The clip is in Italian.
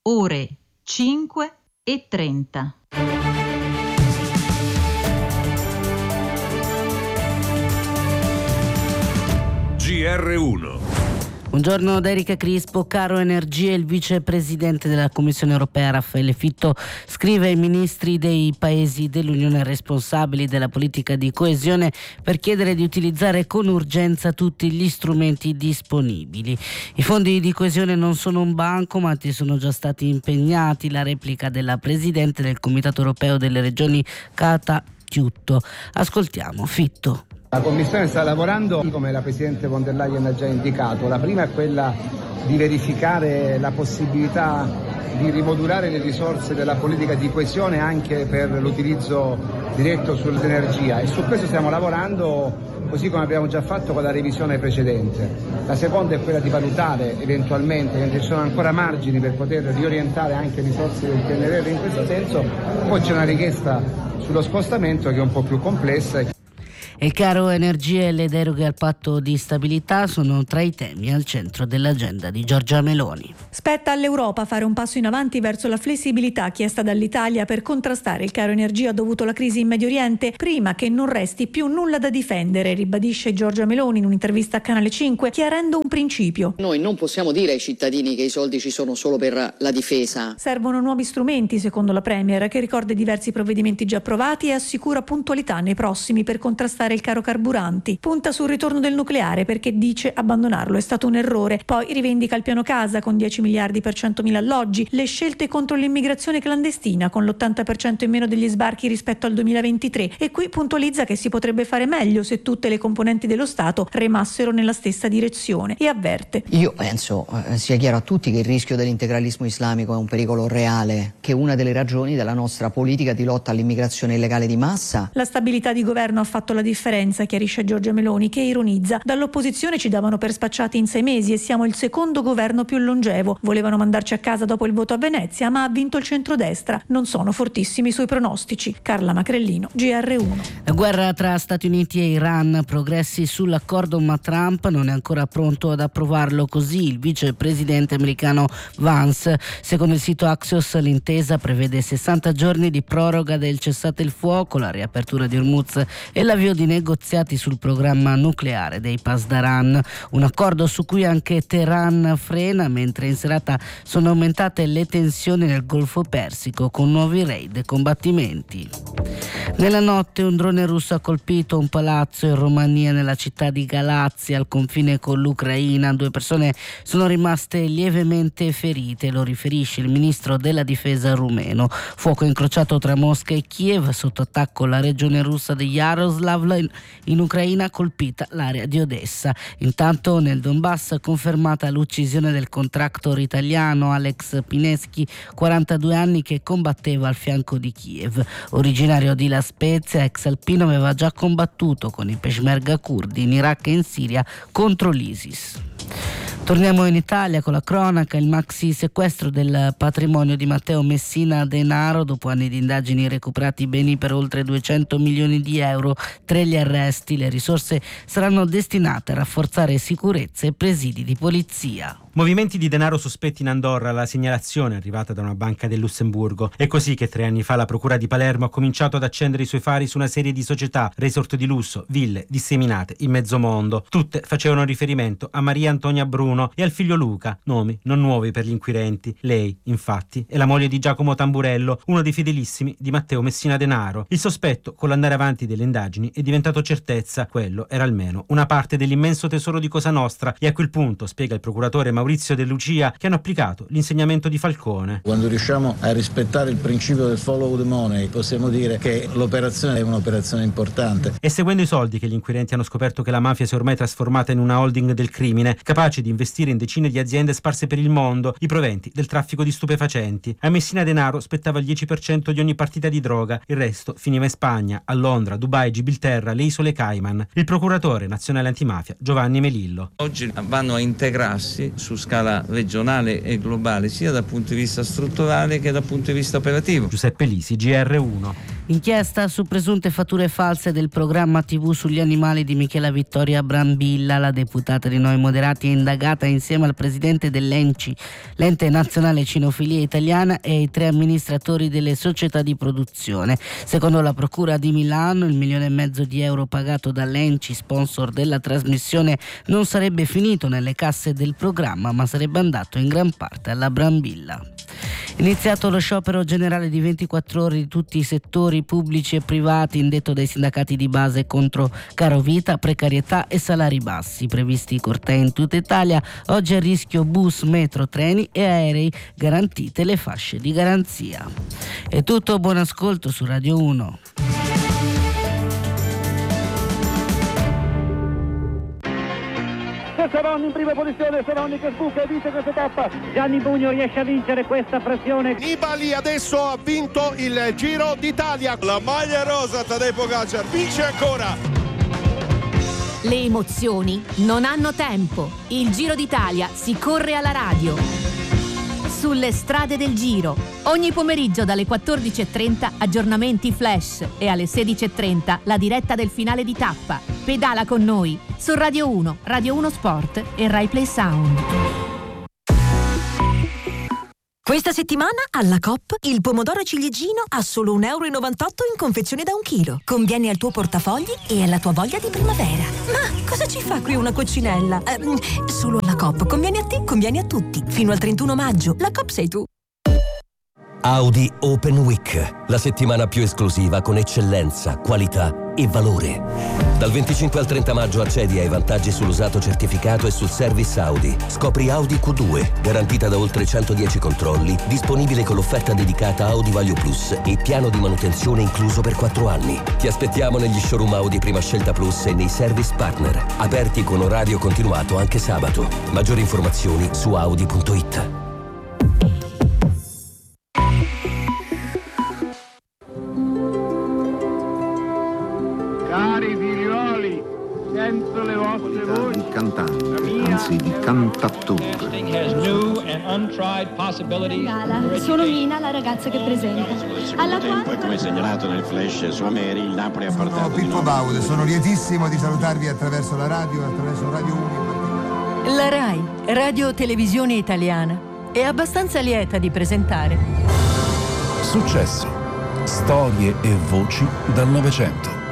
ore 5:30. GR1. Buongiorno da Erika Crispo. Caro energia, il vicepresidente della Commissione europea Raffaele Fitto scrive ai ministri dei paesi dell'Unione responsabili della politica di coesione per chiedere di utilizzare con urgenza tutti gli strumenti disponibili. I fondi di coesione non sono un bancomat, sono già stati impegnati. La replica della presidente del Comitato europeo delle regioni Kata Chiutto. Ascoltiamo Fitto. La Commissione sta lavorando, come la Presidente von der Leyen ha già indicato. La prima è quella di verificare la possibilità di rimodulare le risorse della politica di coesione anche per l'utilizzo diretto sull'energia, e su questo stiamo lavorando, così come abbiamo già fatto con la revisione precedente. La seconda è quella di valutare eventualmente, che ci sono ancora margini per poter riorientare anche risorse del PNRR in questo senso. Poi c'è una richiesta sullo spostamento che è un po' più complessa. Il caro energia e le deroghe al patto di stabilità sono tra i temi al centro dell'agenda di Giorgia Meloni. Spetta all'Europa fare un passo in avanti verso la flessibilità chiesta dall'Italia per contrastare il caro energia dovuto alla crisi in Medio Oriente, prima che non resti più nulla da difendere, ribadisce Giorgia Meloni in un'intervista a Canale 5, chiarendo un principio. Noi non possiamo dire ai cittadini che i soldi ci sono solo per la difesa. Servono nuovi strumenti, secondo la Premier, che ricorda diversi provvedimenti già approvati e assicura puntualità nei prossimi per contrastare il caro carburanti. Punta sul ritorno del nucleare perché dice abbandonarlo è stato un errore. Poi rivendica il piano casa con 10 miliardi per 100.000 alloggi, le scelte contro l'immigrazione clandestina con l'80% in meno degli sbarchi rispetto al 2023, e qui puntualizza che si potrebbe fare meglio se tutte le componenti dello Stato remassero nella stessa direzione, e avverte: Io penso sia chiaro a tutti che il rischio dell'integralismo islamico è un pericolo reale, che è una delle ragioni della nostra politica di lotta all'immigrazione illegale di massa. La stabilità di governo ha fatto la differenza, chiarisce Giorgia Meloni, che ironizza: dall'opposizione ci davano per spacciati in 6 mesi e siamo il secondo governo più longevo. Volevano mandarci a casa dopo il voto a Venezia, ma ha vinto il centrodestra. Non sono fortissimi sui pronostici. Carla Macrellino, GR1. La guerra tra Stati Uniti e Iran, progressi sull'accordo, ma Trump non è ancora pronto ad approvarlo, così il vicepresidente americano Vance. Secondo il sito Axios, l'intesa prevede 60 giorni di proroga del cessate il fuoco, la riapertura di Hormuz e l'avvio di negoziati sul programma nucleare dei Pasdaran, un accordo su cui anche Teheran frena, mentre in serata sono aumentate le tensioni nel Golfo Persico con nuovi raid e combattimenti. Nella notte un drone russo ha colpito un palazzo in Romania, nella città di Galazia al confine con l'Ucraina. 2 persone sono rimaste lievemente ferite, lo riferisce il ministro della difesa rumeno. Fuoco incrociato tra Mosca e Kiev, sotto attacco la regione russa di Yaroslav, in Ucraina colpita l'area di Odessa. Intanto nel Donbass confermata l'uccisione del contractor italiano Alex Pineschi, 42 anni, che combatteva al fianco di Kiev. Originario di La Spezia, ex alpino, aveva già combattuto con i Peshmerga curdi in Iraq e in Siria contro l'ISIS. Torniamo in Italia con la cronaca. Il maxi sequestro del patrimonio di Matteo Messina Denaro, dopo anni di indagini recuperati beni per oltre 200 milioni di euro. Tra gli arresti, le risorse saranno destinate a rafforzare sicurezza e presidi di polizia. Movimenti di denaro sospetti in Andorra, la segnalazione arrivata da una banca del Lussemburgo. È così che 3 anni fa la Procura di Palermo ha cominciato ad accendere i suoi fari su una serie di società, resort di lusso, ville disseminate in mezzo mondo. Tutte facevano riferimento a Maria Antonia Bruno e al figlio Luca, nomi non nuovi per gli inquirenti. Lei, infatti, è la moglie di Giacomo Tamburello, uno dei fedelissimi di Matteo Messina Denaro. Il sospetto, con l'andare avanti delle indagini, è diventato certezza. Quello era almeno una parte dell'immenso tesoro di Cosa Nostra, e a quel punto, spiega il procuratore Maurizio De Lucia, che hanno applicato l'insegnamento di Falcone. Quando riusciamo a rispettare il principio del follow the money, possiamo dire che l'operazione è un'operazione importante. È seguendo i soldi che gli inquirenti hanno scoperto che la mafia si è ormai trasformata in una holding del crimine, capace di investire in decine di aziende sparse per il mondo i proventi del traffico di stupefacenti. A Messina Denaro spettava il 10% di ogni partita di droga, il resto finiva in Spagna, a Londra, Dubai, Gibilterra, le isole Cayman. Il procuratore nazionale antimafia Giovanni Melillo. Oggi vanno a integrarsi su scala regionale e globale, sia dal punto di vista strutturale che dal punto di vista operativo. Giuseppe Lisi, GR1. Inchiesta su presunte fatture false del programma TV sugli animali di Michela Vittoria Brambilla. La deputata di Noi Moderati è indagata insieme al presidente dell'ENCI, l'ente nazionale cinofilia italiana, e ai 3 amministratori delle società di produzione. Secondo la procura di Milano, il 1,5 milioni di euro pagato dall'ENCI, sponsor della trasmissione, non sarebbe finito nelle casse del programma, ma sarebbe andato in gran parte alla Brambilla. Iniziato lo sciopero generale di 24 ore di tutti i settori pubblici e privati indetto dai sindacati di base contro carovita, precarietà e salari bassi. Previsti cortei in tutta Italia, oggi a rischio bus, metro, treni e aerei, garantite le fasce di garanzia. È tutto, buon ascolto su Radio 1. Savonni in prima posizione, Savonni che sbuca e vince questa tappa. Gianni Bugno riesce a vincere questa pressione. Nibali adesso ha vinto il Giro d'Italia. La maglia rosa, Tadej Pogačar vince ancora. Le emozioni non hanno tempo. Il Giro d'Italia si corre alla radio. Sulle strade del Giro. Ogni pomeriggio dalle 14.30 aggiornamenti flash e alle 16.30 la diretta del finale di tappa. Pedala con noi su Radio 1, Radio 1 Sport e Rai Play Sound. Questa settimana alla Coop il pomodoro ciliegino a solo €1,98 in confezione da 1 chilo. Conviene al tuo portafogli e alla tua voglia di primavera. Ma cosa ci fa qui una coccinella? Solo alla Coop. Conviene a te, conviene a tutti. Fino al 31 maggio. La Coop sei tu. Audi Open Week, la settimana più esclusiva con eccellenza, qualità e valore. Dal 25 al 30 maggio accedi ai vantaggi sull'usato certificato e sul service Audi. Scopri Audi Q2, garantita da oltre 110 controlli, disponibile con l'offerta dedicata Audi Value Plus e piano di manutenzione incluso per 4 anni. Ti aspettiamo negli showroom Audi Prima Scelta Plus e nei service partner, aperti con orario continuato anche sabato. Maggiori informazioni su audi.it. Cari figlioli, sento le vostre voci. Di cantante, anzi di cantattore. Sono Mina, la ragazza che presenta. Alla quale, come segnalato nel flash su Ameri, il Napoli ha portato. Sono Pippo Baudo, sono lietissimo di salutarvi attraverso la radio e attraverso Radio 1. La RAI, Radio Televisione Italiana, è abbastanza lieta di presentare Successi, storie e voci dal Novecento.